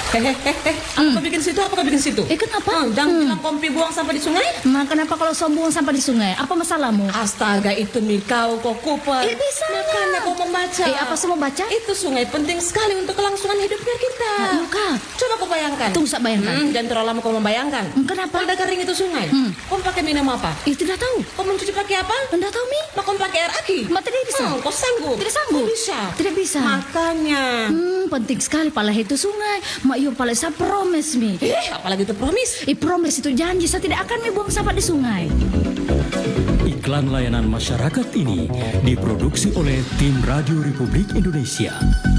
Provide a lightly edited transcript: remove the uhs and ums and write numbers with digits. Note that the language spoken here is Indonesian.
Hehehe, apa kau bikin situ? Apa kau bikin situ? Kenapa? Jangan bilang kompi buang sampah di sungai. Kenapa kalau sombong sampah di sungai? Apa masalahmu? Astaga, itu Mikau, kau kuper. Bisa. Makanya kau membaca. Apa semua baca? Itu sungai penting sekali untuk kelangsungan hidupnya kita. Kak. Coba kau bayangkan. Tunggu sak bayangkan. Jangan terlalu lama kau membayangkan. Kenapa? Kalau udah kering itu sungai. Kau pakai minum apa? Tidak tahu. Kau mencuci pakai apa? Tidak tahu, Mi. Kau pakai air aki? Tidak bisa. Kau sanggup? Tidak sanggup. Tidak bisa. Makanya. Penting sekali pala itu sungai. Mak yo pala saya promise, Mi. Apalagi itu promise? Promise itu janji saya tidak akan mi buang sampah di sungai. Iklan layanan masyarakat ini diproduksi oleh Tim Radio Republik Indonesia.